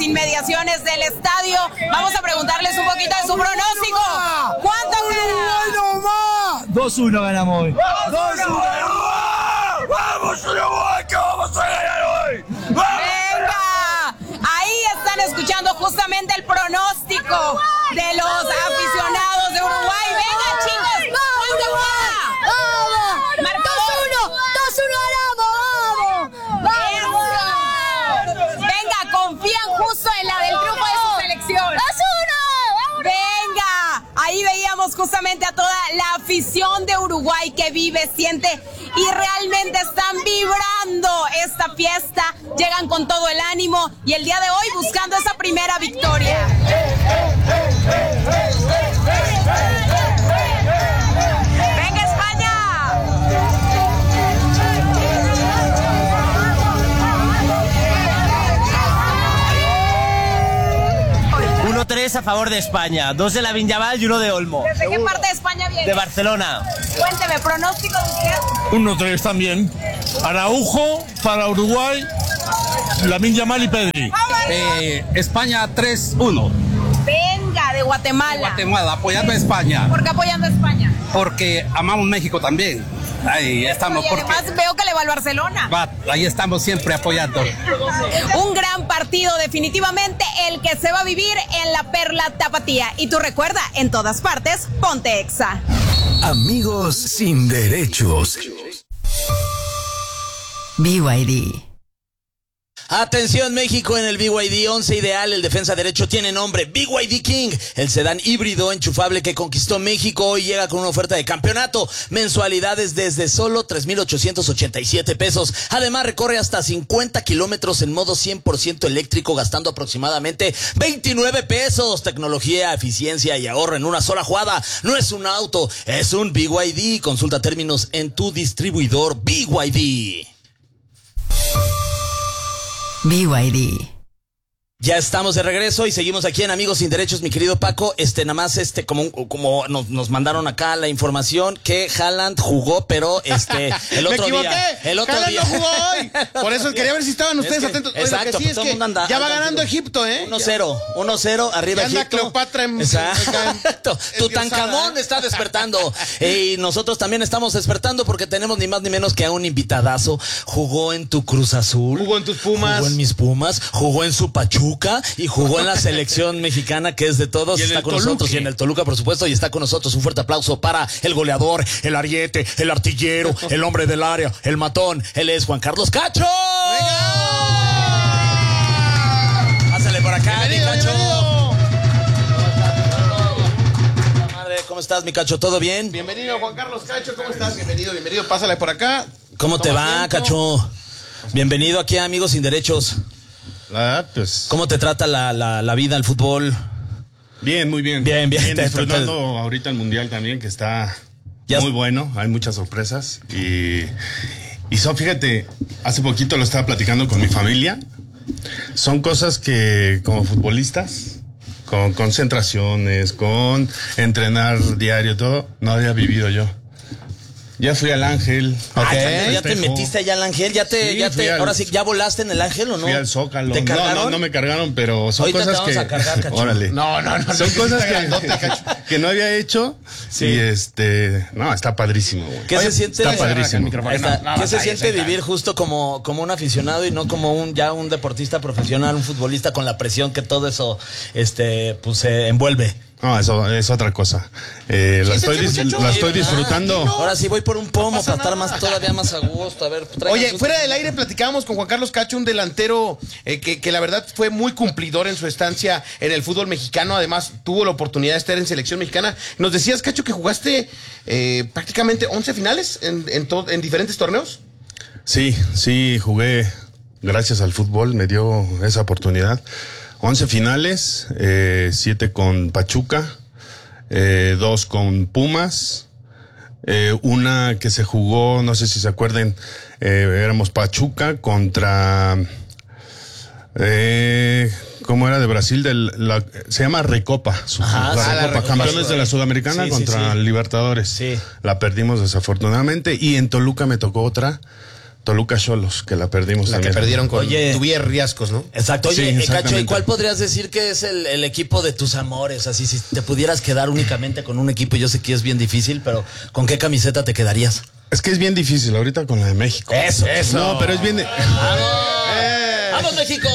inmediaciones del estadio. Vamos a preguntarles un poquito de su pronóstico. ¿Cuánto gana? 2-1 ganamos hoy. 2-1. ¡Vamos, Uruguay, que vamos a ganar hoy! ¡Venga! Ahí están escuchando justamente el pronóstico de los aficionados de Uruguay. ¡Venga, chicos! ¿Cuánto va? ¡Vamos! Marcador. 2-1 ganamos, ¡vamos! Venga, confían justo en la del triunfo de su selección. 2-1. Venga, ahí veíamos justamente a toda la afición de Uruguay que vive, siente y realmente están vibrando esta fiesta. Llegan con todo el ánimo y el día de hoy buscando esa primera victoria. ¡Venga, España! 1-3 a favor de España. 2 de Lamine y 1 de Olmo. ¿Desde qué parte de España viene? De Barcelona. Cuénteme, pronóstico de usted. 1-3 también. Araujo para Uruguay, Lamine Yamal y Pedri. España 3-1. Venga, de Guatemala. Guatemala, apoyando a España. ¿Por qué apoyando a España? Porque amamos México también. Ahí estamos. Y además veo que le va al Barcelona. Ahí estamos siempre apoyando. Un gran partido, definitivamente el que se va a vivir en la Perla Tapatía. Y tú recuerda, en todas partes, ponte Exa. Amigos sin derechos. BYD. Atención México, en el BYD 11 ideal, el defensa derecho tiene nombre, BYD King, el sedán híbrido enchufable que conquistó México. Hoy llega con una oferta de campeonato, mensualidades desde solo 3,887 pesos. Además recorre hasta 50 kilómetros en modo 100% eléctrico, gastando aproximadamente 29 pesos. Tecnología, eficiencia y ahorro en una sola jugada. No es un auto, es un BYD. Consulta términos en tu distribuidor BYD. BYD. Ya estamos de regreso y seguimos aquí en Amigos Sin Derechos, mi querido Paco. Nada más, como nos mandaron acá la información que Haaland jugó, pero el otro día. Haaland no jugó hoy. Por eso quería ver si estaban ustedes atentos. Oye, exacto, lo que sí es que ya va ganando Egipto, 1-0, arriba ya anda Egipto. Cleopatra en Exacto. Tutankamón está despertando. Y nosotros también estamos despertando porque tenemos ni más ni menos que a un invitadazo. Jugó en tu Cruz Azul. Jugó en tus Pumas. Jugó en mis Pumas. Jugó en su Pachuca. Y jugó en la selección mexicana, que es de todos. Está con nosotros, y en el Toluca, por supuesto. Y está con nosotros. Un fuerte aplauso para el goleador, el ariete, el artillero, el hombre del área, el matón. Él es Juan Carlos Cacho. ¡Venga! Pásale por acá, mi Cacho. ¿Cómo estás, mi Cacho? ¿Todo bien? Bienvenido, Juan Carlos Cacho. ¿Cómo estás? Bienvenido. Pásale por acá. ¿Cómo te va, Cacho? Bienvenido aquí a Amigos Sin Derechos. Pues, ¿Cómo te trata la vida, el fútbol? Bien, muy bien. Bien. Disfrutando ahorita el Mundial también, que está muy bueno. Hay muchas sorpresas. Y fíjate, hace poquito lo estaba platicando con mi familia. Son cosas que como futbolistas, con concentraciones, con entrenar diario, todo, no había vivido yo. Ya fui al Ángel. Okay. ¿Ya te metiste allá al Ángel? Ahora sí, ¿ya volaste en el Ángel o no? Fui al Zócalo. ¿Te cargaron? No me cargaron, pero son ahorita cosas te vamos a cargar, Cacho. Órale. No. Son cosas que no había hecho. Sí. Y está padrísimo, güey. ¿Qué se siente? Está padrísimo. ¿Qué se siente vivir justo como un aficionado y no como un deportista profesional, un futbolista, con la presión que todo eso se envuelve? No, eso es otra cosa. La estoy disfrutando. Ahora sí voy por un pomo para estar todavía más a gusto. A ver, oye, fuera del aire platicábamos con Juan Carlos Cacho, un delantero que la verdad fue muy cumplidor en su estancia en el fútbol mexicano. Además, tuvo la oportunidad de estar en selección mexicana. Nos decías, Cacho, que jugaste prácticamente 11 finales en diferentes torneos. Sí, jugué. Gracias al fútbol me dio esa oportunidad. 11 finales, 7 con Pachuca, 2 con Pumas, una que se jugó, no sé si se acuerden, éramos Pachuca contra, ¿cómo era? De Brasil, se llama Recopa, Recopa, campeones de la Sudamericana contra Libertadores. Sí. La perdimos desafortunadamente, y en Toluca me tocó otra Toluca Xolos, que la perdimos La también. que perdieron con Oye. Tuvier Riascos, ¿no? Exacto. Oye, Sí, Cacho, ¿y exactamente. cuál podrías decir que es el equipo de tus amores? Así, si te pudieras quedar únicamente con un equipo, yo sé que es bien difícil, pero ¿con qué camiseta te quedarías? Es que es bien difícil ahorita con la de México. Eso. No, pero es bien... ¡Vamos, México!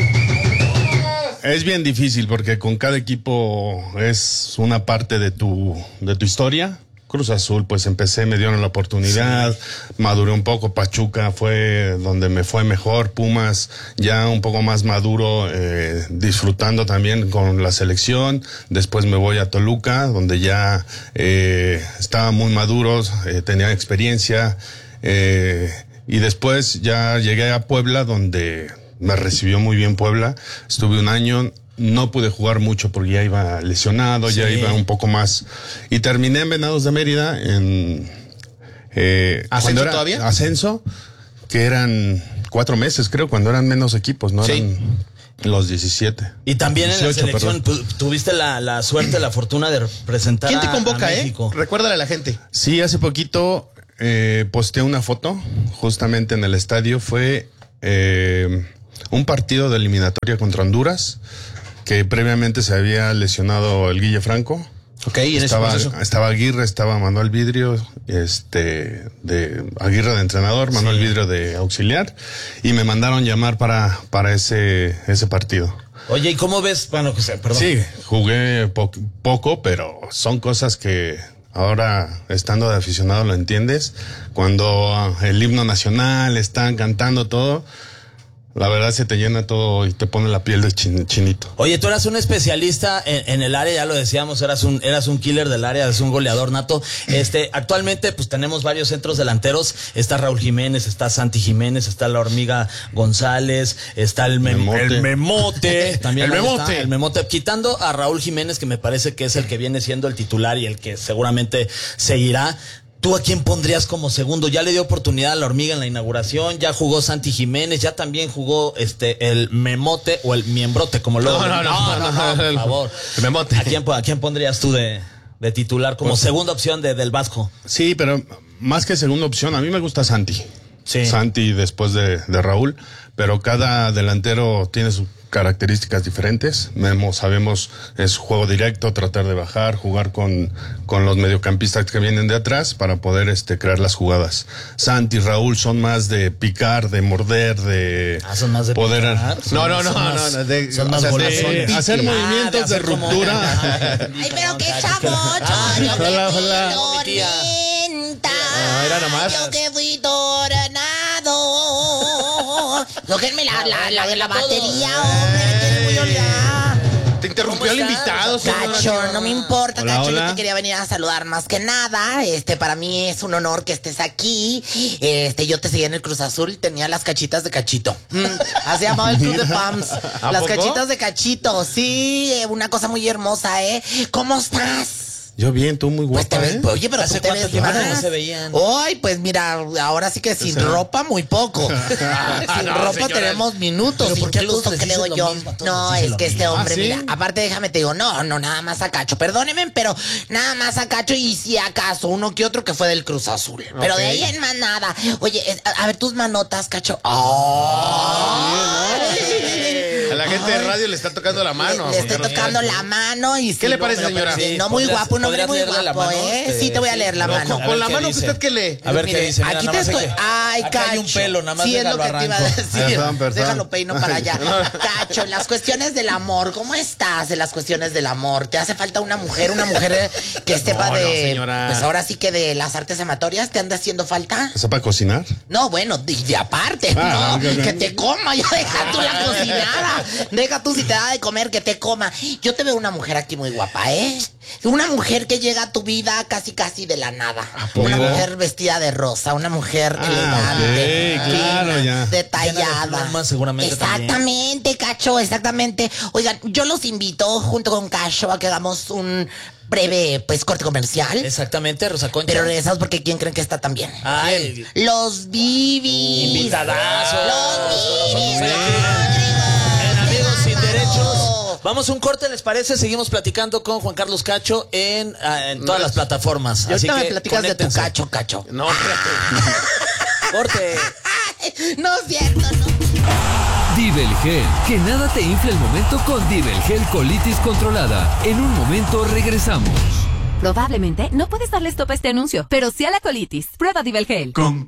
Es bien difícil porque con cada equipo es una parte de tu historia. Cruz Azul, pues empecé, me dieron la oportunidad, maduré un poco. Pachuca fue donde me fue mejor. Pumas ya un poco más maduro, disfrutando también con la selección. Después me voy a Toluca, donde ya estaba muy maduros, tenía experiencia. Y después ya llegué a Puebla, donde me recibió muy bien Puebla. Estuve un año. No pude jugar mucho porque ya iba lesionado, ya iba un poco más. Y terminé en Venados de Mérida en... ¿Ascenso todavía? Ascenso, que eran 4 meses, creo, cuando eran menos equipos, ¿no? Sí. Eran los 17. Y también 18, en la selección perdón. tuviste la suerte, la fortuna de representar ¿Quién te convoca, a México. Recuérdale a la gente. Sí, hace poquito posteé una foto, justamente en el estadio. Fue un partido de eliminatoria contra Honduras, que previamente se había lesionado el Guille Franco. Ok, y en ese proceso. Estaba Aguirre, estaba Manuel Vidrio, de Aguirre de entrenador, Manuel Vidrio de auxiliar, y me mandaron llamar para ese partido. Oye, ¿y cómo ves? Bueno, perdón. Sí, jugué poco, pero son cosas que ahora, estando de aficionado, lo entiendes. Cuando el himno nacional están cantando todo, la verdad se te llena todo y te pone la piel de chinito. Oye, tú eras un especialista en el área, ya lo decíamos, eras un killer del área, eres un goleador nato. Actualmente, pues tenemos varios centros delanteros. Está Raúl Jiménez, está Santi Jiménez, está la Hormiga González, está el Memote. También el Memote. Quitando a Raúl Jiménez, que me parece que es el que viene siendo el titular y el que seguramente seguirá. ¿Tú a quién pondrías como segundo? Ya le dio oportunidad a la Hormiga en la inauguración, ya jugó Santi Jiménez, ya también jugó el Memote o el Miembrote, como lo... No, por favor. El Memote. ¿A quién pondrías tú de titular como segunda opción del Vasco? Sí, pero más que segunda opción, a mí me gusta Santi. Sí. Santi después de Raúl, pero cada delantero tiene sus características diferentes. Memo, sabemos, es juego directo, tratar de bajar, jugar con los mediocampistas que vienen de atrás para poder crear las jugadas. Santi y Raúl son más de picar, de morder, de son más de poder picar. Son más golazones. hacer movimientos de ruptura. Ay, pero qué chavocho. Hola. Era nomás. Yo que fui tornado. Tóquenme la batería, hombre. Me tiene muy olvidada. Te interrumpió el invitado, Cacho, no me importa, Hola, Cacho, hola. yo te quería venir a saludar más que nada. Para mí es un honor que estés aquí. Yo te seguí en el Cruz Azul, tenía las cachitas de Cachito. Así llamaba el club de fans. ¿A Las poco? cachitas de Cachito, sí, una cosa muy hermosa, ¿eh? ¿Cómo estás? Yo bien, tú muy Pues te guapa, ves, ¿eh? oye, pero ¿Hace tú te cuánto ves tiempo más. no se veían? Ay, pues mira, ahora sí que sin ropa muy poco. Sin No, ropa señora. tenemos minutos. Pero ¿por qué a todos incluso, les creo dices lo yo. mismo? A todos No, les dices es lo que este mismo. hombre, ¿Ah, sí? mira, aparte déjame te digo, no, nada más a Cacho. Perdónenme, pero nada más a Cacho y si acaso uno que otro que fue del Cruz Azul. Pero de ahí en más nada. Oye, a ver tus manotas, Cacho. A la gente de radio le está tocando la mano. Le estoy tocando la mano y ¿Qué le parece, señora? No muy ¿Podrías- guapo, un hombre muy podrías leerle la guapo, mano? Sí, te voy a leer la mano. A Con ver la qué mano que dice. usted que lee. A ver Mire, qué dice. Mira, aquí nada te más estoy. que- Ay, acá Cacho. hay un pelo, nada más Sí, es déjalo lo que te iba a arranco. decir. Perdón. Déjalo peino para allá. Cacho, en las cuestiones del amor, ¿cómo estás en las cuestiones del amor? ¿Te hace falta una mujer que sepa No, de. señora. Pues ahora sí que de las artes amatorias, ¿te anda haciendo falta? ¿Eso para cocinar? No, bueno, de aparte, Ah, no, ok. que te coma, ya deja tú la cocinada. Deja tú si te da de comer, que te coma. Yo te veo una mujer aquí muy guapa, ¿eh? Una mujer que llega a tu vida casi de la nada. Una poco? mujer vestida de rosa, una mujer Ah, elegante, ok, claro, fina, ya. detallada. Llena de plumas, seguramente Exactamente, Cacho, exactamente. Oigan, yo los invito junto con Cacho a que hagamos un breve, pues, corte comercial. Exactamente, Rosa Concha. Pero regresamos porque ¿quién creen que está también? Ay, Los Bibis. invitadazos. Los Bibis. En Amigos Sin Derechos. Rodrigo. Vamos a un corte, ¿les parece? Seguimos platicando con Juan Carlos Cacho en todas las plataformas. Y Así ahorita que me platicas de tu conéctense. Cacho. No, espérate. Corte. No es cierto, no. Dibelgel, que nada te infle el momento con Dibelgel Colitis Controlada. En un momento regresamos. Probablemente no puedes darle stop a este anuncio, pero sí a la colitis. Prueba Dibelgel.